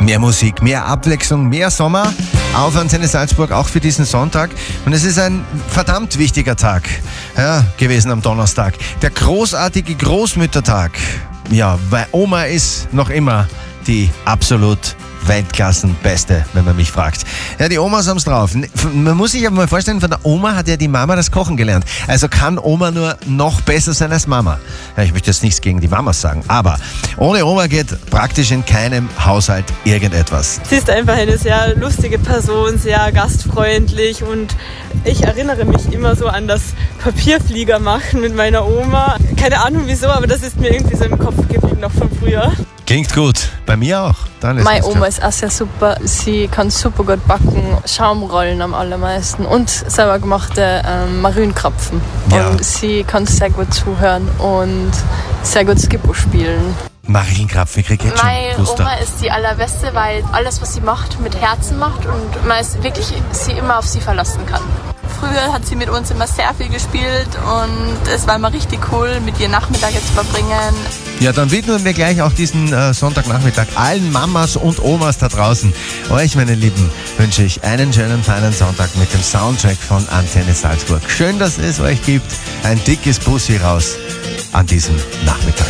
Mehr Musik, mehr Abwechslung, mehr Sommer auf Antenne Salzburg, auch für diesen Sonntag. Und es ist ein verdammt wichtiger Tag gewesen am Donnerstag. Der großartige Großmüttertag. Ja, weil Oma ist noch immer die absolut Weltklassenbeste, wenn man mich fragt. Ja, die Omas haben's drauf. Man muss sich aber mal vorstellen, von der Oma hat ja die Mama das Kochen gelernt. Also kann Oma nur noch besser sein als Mama. Ja, ich möchte jetzt nichts gegen die Mamas sagen, aber ohne Oma geht praktisch in keinem Haushalt irgendetwas. Sie ist einfach eine sehr lustige Person, sehr gastfreundlich und ich erinnere mich immer so an das Papierflieger machen mit meiner Oma. Keine Ahnung wieso, aber das ist mir irgendwie so im Kopf geblieben, noch von früher. Klingt gut. Bei mir auch. Meine Oma ist auch sehr super. Sie kann super gut backen, Schaumrollen am allermeisten und selber gemachte Marienkrapfen. Ja. Und sie kann sehr gut zuhören und sehr gut Skippo spielen. Marienkrapfen, ich krieg jetzt schon Meine Guster. Oma ist die allerbeste, weil alles, was sie macht, mit Herzen macht und man ist wirklich sie immer auf sie verlassen kann. Früher hat sie mit uns immer sehr viel gespielt und es war immer richtig cool, mit ihr Nachmittage zu verbringen. Ja, dann widmen wir gleich auch diesen Sonntagnachmittag allen Mamas und Omas da draußen. Euch, meine Lieben, wünsche ich einen schönen, feinen Sonntag mit dem Soundtrack von Antenne Salzburg. Schön, dass es euch gibt. Ein dickes Bussi raus an diesem Nachmittag.